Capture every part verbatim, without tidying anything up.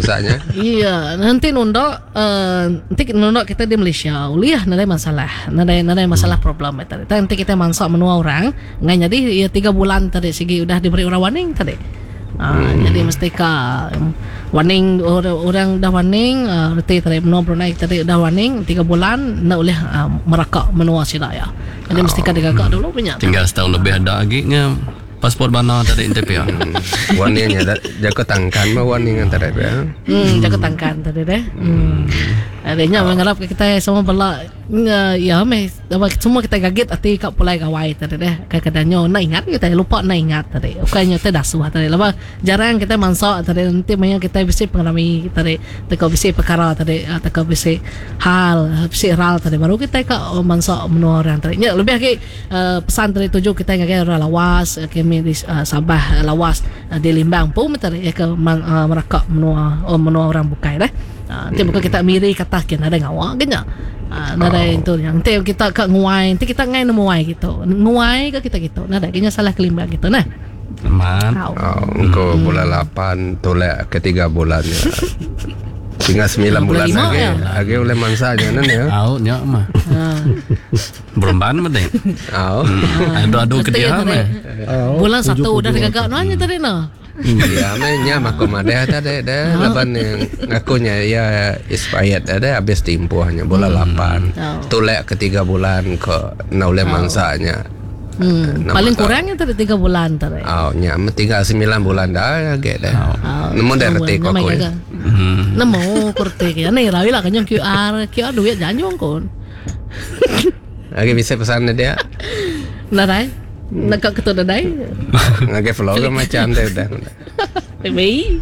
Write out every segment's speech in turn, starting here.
mansanya. Iya, nanti nundok uh, nanti nundok kita di Malaysia. Uliah nada masalah, nada nada masalah problem tadi. Nanti kita mansak menua orang, nggak jadi ya tiga bulan tadi segi udah diberi orang warning tadi. Ah, hmm. Jadi mesti ka warning orang, orang dah warning, uh, reti tadi menua naik tadi dah warning tiga bulan, nak boleh uh, merakak menua silaya. Jadi oh. mesti ka digagak dulu punya. Tinggal setahun lebih ada lagi nya. Pasport mana tadi N T P ya? Warningnya jaga tangkan mah warning antara dia. Hmm, jaga tangkan tadi deh. Hmm. Adanya mengarap kita semua bela ya meh semua kita gaget ati kak pulai kawai tadi deh. Kadang-kadangnya nak ingat kita lupa nak ingat tadi. Bukannya kita dah suah tadi. Lepas jarang kita mansak tadi nanti banyak kita bisa pengalami tadi teka bisa perkara tadi teka bisa hal bisa hal tadi baru kita kak mansak menua orang tadi. Ya lebih lagi uh, pesan tadi tujuh kita ngagai orang lawas kami di uh, Sabah lawas uh, di Limbang pun tadi ya ke man, uh, merakak menua oh, menua orang bukai dah. Nanti bukan kita miri kata kita ada ngawak kena. Ah, nada oh. itu yang nanti kita kat nguai, nanti kita ngai nguai gitu. Nguai ke kita gitu. Nada kena salah kelimba gitu nah. Aman. Oh, engkau hmm. bulan lapan tolak ketiga bulannya. Tinggal sembilan bulan lagi. Ya? Lagi oleh mansanya nan ya. Au nya mah. Beremban mending. Au. Adu-adu ke dia mah. Bulan satu udah digagak nanya tadi nah. Iya, mainnya makom ada tadi ada laban yang ngakunya ya expired ada habis timpuhnya bola lapan. Tolak ketiga bulan ke naule mansanya. Hmm. Paling kurangnya tadi tiga bulan tadi. Oh, nya tinggal sembilan bulan dah ge dah. Nemu dah reti kok ko. Nemu kurti ya nih rawi lah kanyang Q R, Q R duit janjong kon. Lagi bisa pesan dia. Nah, dai. Nak ketua dadai. Ngage vlog macam dia dah. Baby.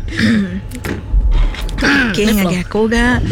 Okay, ngage aku ga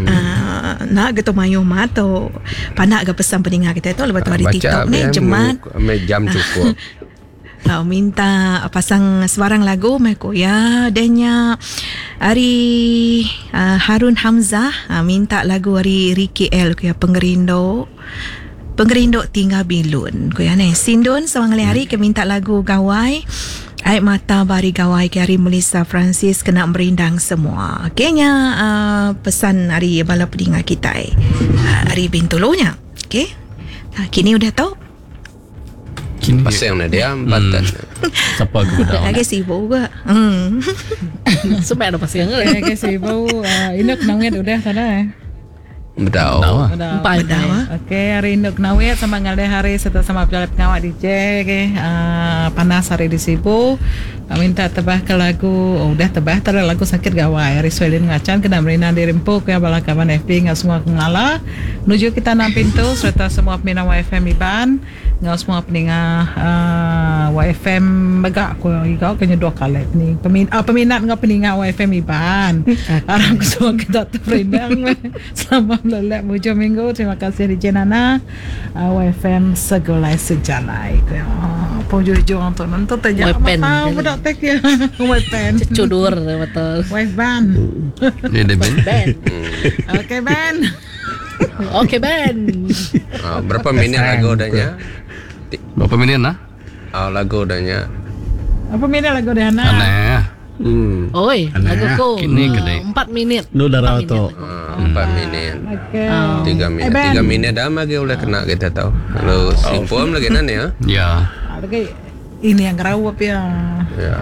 nak gitu mayu mato panak ga pesan pendengar kita itu lepas tu hari TikTok ni jemat jam cukup. Uh, minta pasang sebarang lagu mereka ya denya hari uh, Harun Hamzah uh, minta lagu hari Ricky L ya Pengerindo Pengerindo tinggal bilun ko yan eh sindon sa mga hari ke minta lagu gawai ay mata bari gawai ke hari Melissa Francis kena merindang semua kayaknya uh, pesan hari bala pedinga kita eh uh, hari bintulonya okey uh, kini udah tahu kini pasang na dia batan siapa kepada lagi sibuk juga hmm supaya ada pasang lagi sibuk inok nangit udah sana eh Bedaw. Empat dah. Okey, hari induk nawit sama ngalih hari serta sama pejabat pengawal D J okay. uh, panas hari di Sibu. Uh, minta tebah ke lagu, oh, udah tebah tadi lagu sakit gawai. Hari Swelin ngacan kena merinan di Rimpuk ya balakaman F B ngau semua ngala. Menuju kita enam pintu serta semua peminat Y F M Iban, ngau semua peninga uh, Y F M megak ko igau kena dua kali ni. Peminat uh, peminat ngau peninga Y F M Iban. Harap semua kita terindang selamat lelak mujo minggu. Terima kasih D J Nana uh, Y F M segolai sejalai uh, pojok untuk nonton tanya apa tahu budak tek ya Y F M cudur betul Y F M ni ada band okey band okey band uh, berapa minit lagu adanya berapa minit nah uh, lagu adanya apa minit lagu dah nah aneh Hmm. Oi, lagu ko kini kedai empat minit. Nu darah tu. Empat minit. Okey. Tiga minit. Tiga minit dah lagi boleh kena kita tahu. Kalau simpom lagi nani ya? Ya. Okey. Ini yang kerawap ya. Ya.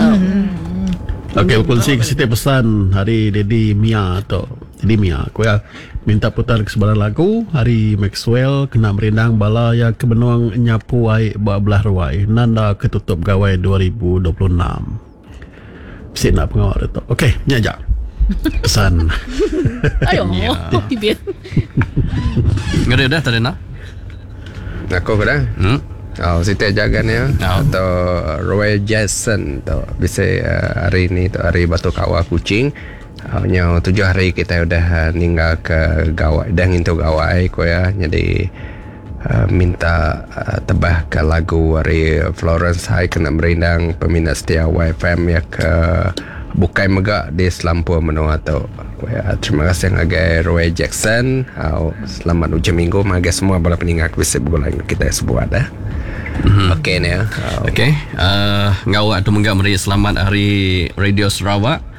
Okey, kongsi setiap pesan hari Dedi Mia tu. Dedi Mia, aku ya minta putar ke sebarang lagu hari Maxwell kena merindang bala ya kebenuang nyapu ai buat belah ruai nanda ketutup gawai dua ribu dua puluh enam. Mesti nak pengawal itu. Okey, ni aja. Pesan. Ayo, tibet. Ngada dah tadi nak? Aku kena. Hmm. Oh, Siti Jagan ya. Oh. Atau Roy Jason tu. Bisa uh, hari ni tu hari Batu Kawah Kucing. Hanya uh, tujuh hari kita udah ninggal ke gawai dah ngintu gawai ko ya. Jadi uh, minta uh, tebah ke lagu dari Florence High kena merindang peminat setia Y F M ya ke Bukai Megak di Selampur Menua tu. Ya, terima kasih ngagai Roy Jackson. Uh, selamat ujian minggu ngagai semua bala peninggal bisa bergolak kita sebuah dah. Mm-hmm. Okey ni ya. Uh, Okey. Uh, ngawak tu menggak meri selamat hari Radio Sarawak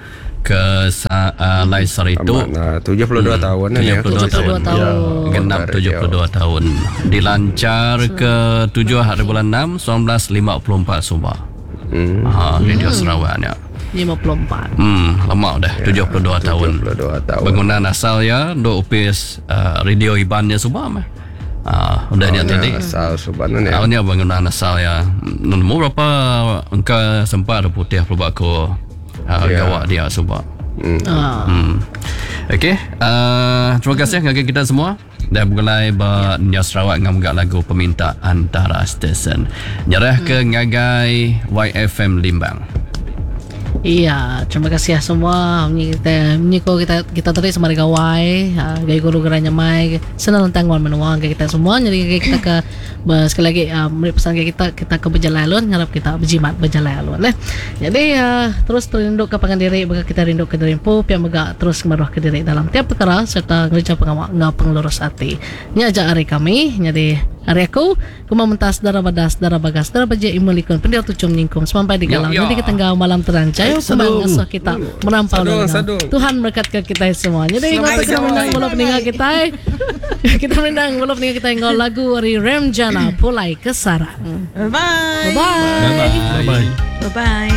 ke sa, uh, Lai Saritu. Amat, tujuh puluh dua tahun kan ya. tujuh puluh dua tujuh puluh dua tahun. Genap tujuh puluh dua tahun. Dilancar ke tujuh hari bulan enam seribu sembilan ratus lima puluh empat Subah. Hmm. Ha, Radio Sarawak ni. lima puluh empat. Hmm, lama dah tujuh puluh dua tahun. tujuh puluh dua tahun. Bangunan asal ya duk upis uh, radio Ibannya Subah mah. Ah, udah dia tadi. Asal Subanan ya. Awalnya bangunan asal ya. Nemu berapa engkau sempat ada putih pelubak ko uh, Ya. gawak dia Subah. Hmm. Ah. Hmm. Okey, uh, terima kasih kepada kita semua. Dah mulai bernya Sarawak dengan menggak lagu peminta antara stesen. Nyerah ke ngagai Y F M Limbang. Iya, terima kasih ya semua. Ni kita ni ko kita kita tadi sama dengan gawai, uh, gaya guru geranya mai. Senang tangguan menuang kita semua. Jadi kita ke sekali lagi uh, pesan kita kita ke berjalan alun, harap kita berjimat berjalan alun eh. Jadi uh, terus terinduk ke pangan diri, bagi kita rindu ke diri pu, pian mega terus maruah ke diri dalam tiap perkara serta ngerja pengawak ngau pengelurus hati. Ni aja hari kami. Jadi hari aku kuma mentas darah badas darah bagas darah baja imulikun pendil tucum nyingkum sampai di galang. Ya, ya. Jadi kita tengah malam terancai kumang asuh kita merampau Sadung, dalam. sadung. Tuhan berkatkan kita semua. Jadi Selamat ngata kita siang. menang bola peninggal kita. Kita menang bola peninggal kita ngau lagu dari Remjana Pulai Kesarang. Bye. Bye bye. Bye bye. Bye-bye. Bye-bye.